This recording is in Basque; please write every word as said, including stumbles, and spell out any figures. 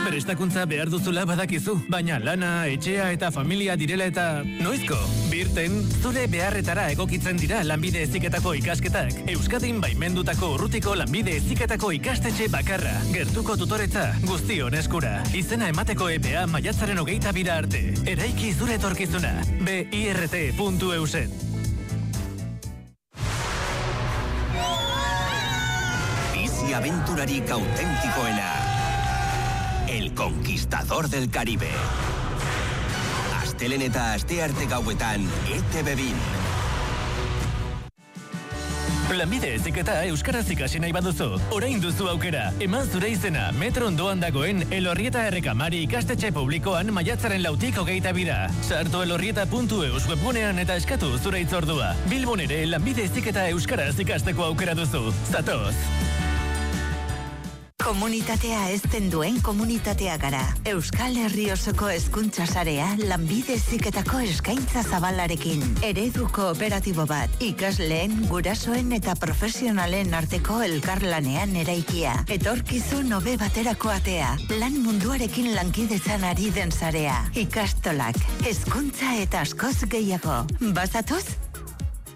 Prestakuntza behar duzula badakizu, baina lana, etxea eta familia direla eta noizko? Birten, zure beharretara egokitzen dira lanbide heziketako ikasketak. Euskadin baimendutako urrutiko lanbide heziketako ikastetxe bakarra. Gertuko tutoretza, guztion eskura. Izena emateko epea maiatzaren hogeita bira arte. Eraiki zure etorkizuna. B I R T puntu eusen. Bizi aventurarik autentikoena. El Conquistador del Caribe. Astelen eta astearte gauetan E T B bin. Lanbide heziketa euskaraz ikasi nahi baduzu. Orain duzu aukera. Eman zure izena metro ondoan dagoen Elorrieta Errekamari ikastetxe publikoan maiatzaren lautik hogeita bira. Sartu elorrieta puntu eus webgunean eta eskatu zure hitzordua. Bilbon ere lanbide heziketa euskaraz ikasteko aukera duzu. Zatoz! Komunitatea ezten duen komunitatea gara. Euskal Herri osoko hezkuntza sarea lanbide heziketako eskaintza zabalarekin. Eredu kooperatibo bat, ikasleen, gurasoen eta profesionalen arteko elkarlanean eraikia. Etorkizun hobe baterako atea. Lan munduarekin lankidetzan ari den sarea. Ikastolak, hezkuntza eta askoz gehiago. Bazatoz?